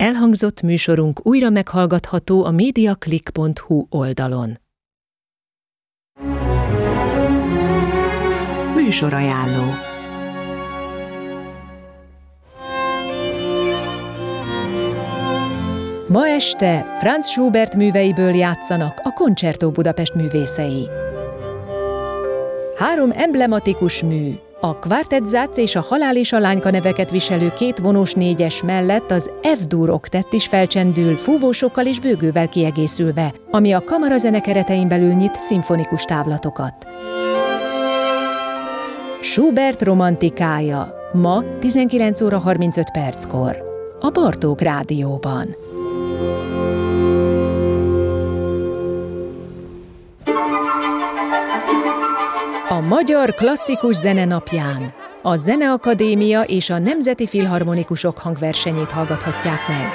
Elhangzott műsorunk újra meghallgatható a mediaclick.hu oldalon. Műsorajánló. Ma este Franz Schubert műveiből játszanak a Concerto Budapest művészei. 3 emblematikus mű, a Quartettsatz és a Halál és a Lányka neveket viselő 2 vonós 4-es mellett az F-dur oktett is felcsendül, fúvósokkal és bőgővel kiegészülve, ami a kamarazene keretein belül nyit szimfonikus távlatokat. Schubert romantikája ma 19 óra 35 perckor a Bartók Rádióban. A Magyar Klasszikus Zene napján a Zeneakadémia és a Nemzeti Filharmonikusok hangversenyét hallgathatják meg.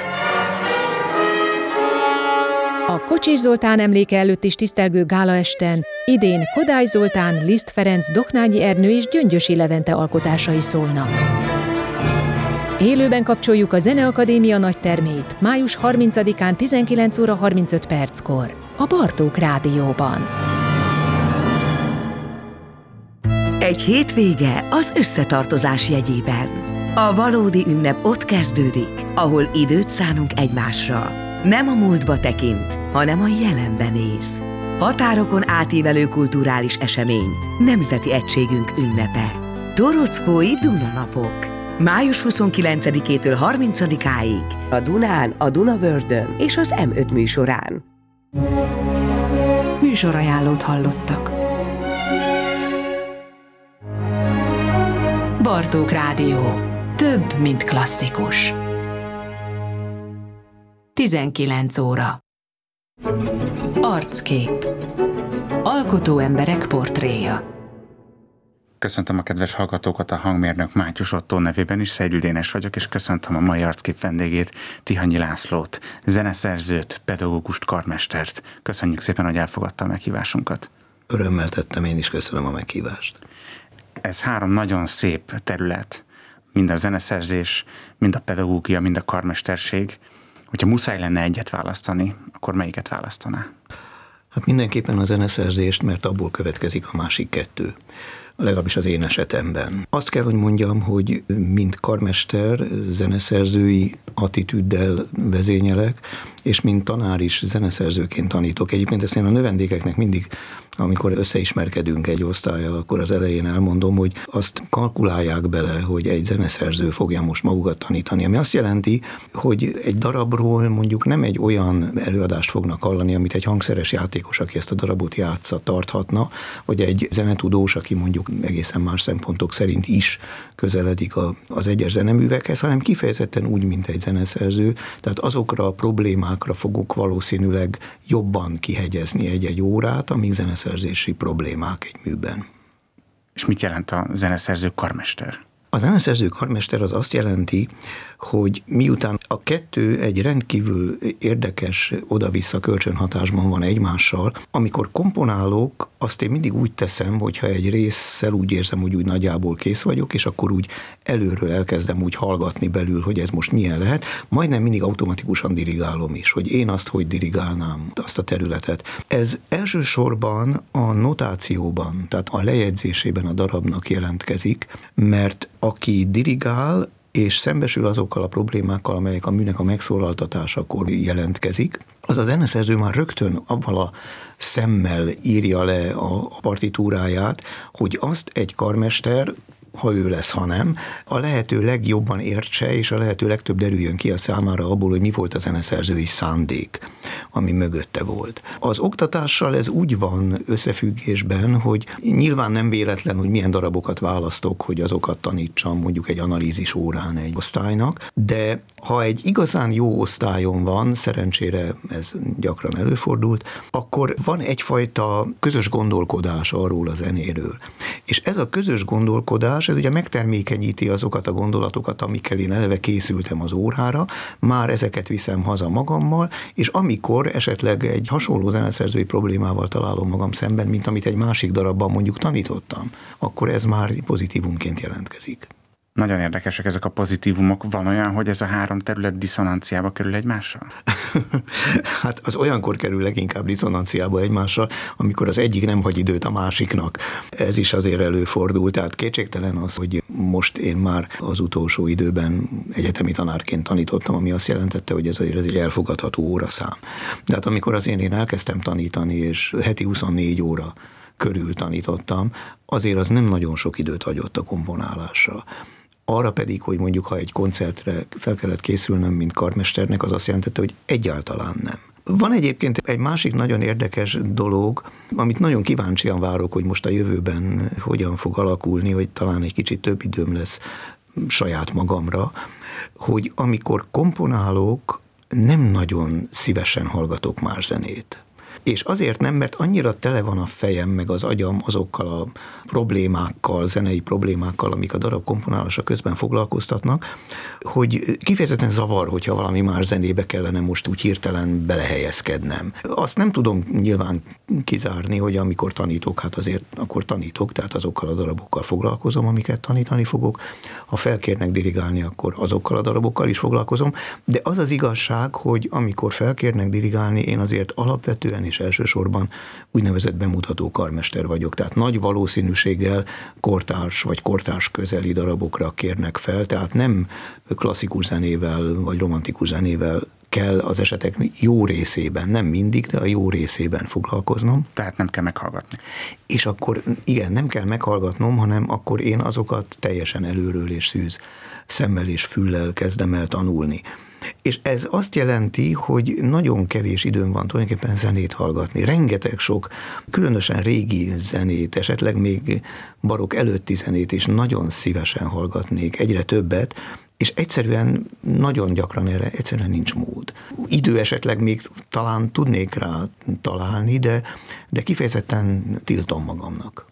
A Kocsis Zoltán emléke előtt is tisztelgő gálaesten idén Kodály Zoltán, Liszt Ferenc, Doknányi Ernő és Gyöngyösi Levente alkotásai szólnak. Élőben kapcsoljuk a Zeneakadémia nagytermét május 30-án 19 óra 35 perckor a Bartók Rádióban. Egy hétvége az összetartozás jegyében. A valódi ünnep ott kezdődik, ahol időt szánunk egymásra. Nem a múltba tekint, hanem a jelenbe néz. Határokon átívelő kulturális esemény, nemzeti egységünk ünnepe. Torockói Dunanapok. Május 29-től 30-áig a Dunán, a Dunavördön és az M5 műsorán. Műsorajánlót hallottak. Bartók Rádió. Több, mint klasszikus. 19 óra. Arckép. Alkotó emberek portréja. Köszöntöm a kedves hallgatókat, a hangmérnök Mátyus Ottó nevében is, Szeggyül Dénes vagyok, és köszöntöm a mai arckép vendégét, Tihanyi Lászlót, zeneszerzőt, pedagógust, karmestert. Köszönjük szépen, hogy elfogadta a meghívásunkat. Örömmel tettem, én is köszönöm a meghívást. Ez 3 nagyon szép terület, mind a zeneszerzés, mind a pedagógia, mind a karmesterség. Hogyha muszáj lenne egyet választani, akkor melyiket választaná? Hát mindenképpen a zeneszerzést, mert abból következik a másik 2. Legalábbis az én esetemben. Azt kell, hogy mondjam, hogy mint karmester, zeneszerzői attitűddel vezényelek, és mint tanár is zeneszerzőként tanítok. Egyébként ezt én a növendékeknek mindig, amikor összeismerkedünk egy osztállyal, akkor az elején elmondom, hogy azt kalkulálják bele, hogy egy zeneszerző fogja most magukat tanítani. Ami azt jelenti, hogy egy darabról mondjuk nem egy olyan előadást fognak hallani, amit egy hangszeres játékos, aki ezt a darabot játsza, tarthatna, vagy egy zenetudós, aki mondjuk egészen más szempontok szerint is közeledik az egyes zeneművekhez, hanem kifejezetten úgy, mint egy zeneszerző, tehát azokra a problémákra fogok valószínűleg jobban kihegyezni egy-egy órát, amíg zeneszerzési problémák egy műben. És mit jelent a zeneszerző karmester? A zeneszerző karmester az azt jelenti, hogy miután a 2 egy rendkívül érdekes oda-vissza kölcsönhatásban van egymással, amikor komponálok, azt én mindig úgy teszem, hogyha egy résszel úgy érzem, hogy úgy nagyjából kész vagyok, és akkor úgy előről elkezdem úgy hallgatni belül, hogy ez most milyen lehet, majdnem mindig automatikusan dirigálom is, hogy én azt hogy dirigálnám, azt a területet. Ez elsősorban a notációban, tehát a lejegyzésében a darabnak jelentkezik, mert aki dirigál, és szembesül azokkal a problémákkal, amelyek a műnek a megszólaltatásakor jelentkezik, az a zeneszerző már rögtön avval a szemmel írja le a partitúráját, hogy azt egy karmester, ha ő lesz, ha nem, a lehető legjobban értse, és a lehető legtöbb derüljön ki a számára abból, hogy mi volt a zeneszerzői szándék, ami mögötte volt. Az oktatással ez úgy van összefüggésben, hogy nyilván nem véletlen, hogy milyen darabokat választok, hogy azokat tanítsam mondjuk egy analízis órán egy osztálynak, de ha egy igazán jó osztályon van, szerencsére ez gyakran előfordult, akkor van egyfajta közös gondolkodás arról a zenéről. És ez a közös gondolkodás, ez ugye megtermékenyíti azokat a gondolatokat, amikkel én eleve készültem az órára, már ezeket viszem haza magammal, és amikor esetleg egy hasonló zeneszerzői problémával találom magam szemben, mint amit egy másik darabban mondjuk tanítottam, akkor ez már pozitívumként jelentkezik. Nagyon érdekesek ezek a pozitívumok. Van olyan, hogy ez a három terület diszonanciába kerül egymással? Hát az olyankor kerül leginkább diszonanciába egymással, amikor az egyik nem hagy időt a másiknak. Ez is azért előfordul, tehát kétségtelen az, hogy most én már az utolsó időben egyetemi tanárként tanítottam, ami azt jelentette, hogy ez egy elfogadható óraszám. De hát amikor én elkezdtem tanítani, és heti 24 óra körül tanítottam, azért az nem nagyon sok időt hagyott a komponálásra. Arra pedig, hogy mondjuk, ha egy koncertre fel kellett készülnöm, mint karmesternek, az azt jelentette, hogy egyáltalán nem. Van egyébként egy másik nagyon érdekes dolog, amit nagyon kíváncsian várok, hogy most a jövőben hogyan fog alakulni, hogy talán egy kicsit több időm lesz saját magamra, hogy amikor komponálok, nem nagyon szívesen hallgatok más zenét. És azért nem, mert annyira tele van a fejem, meg az agyam azokkal a problémákkal, zenei problémákkal, amik a darab komponálása közben foglalkoztatnak, hogy kifejezetten zavar, hogyha valami más zenébe kellene most úgy hirtelen belehelyezkednem. Azt nem tudom nyilván kizárni, hogy amikor tanítok, hát azért akkor tanítok, tehát azokkal a darabokkal foglalkozom, amiket tanítani fogok. Ha felkérnek dirigálni, akkor azokkal a darabokkal is foglalkozom, de az az igazság, hogy amikor felkérnek dirigálni, én azért alapvetően és elsősorban úgynevezett bemutató karmester vagyok, tehát nagy valószínűséggel kortárs vagy kortárs közeli darabokra kérnek fel, tehát nem klasszikus zenével vagy romantikus zenével kell az esetek jó részében, nem mindig, de a jó részében foglalkoznom. Tehát nem kell meghallgatni. És akkor igen, nem kell meghallgatnom, hanem akkor én azokat teljesen előről és szűz szemmel és füllel kezdem el tanulni. És ez azt jelenti, hogy nagyon kevés időm van tulajdonképpen zenét hallgatni. Rengeteg sok, különösen régi zenét, esetleg még barokk előtti zenét is nagyon szívesen hallgatnék, egyre többet, és egyszerűen nagyon gyakran erre egyszerűen nincs mód. Idő esetleg még talán tudnék rá találni, de kifejezetten tiltom magamnak.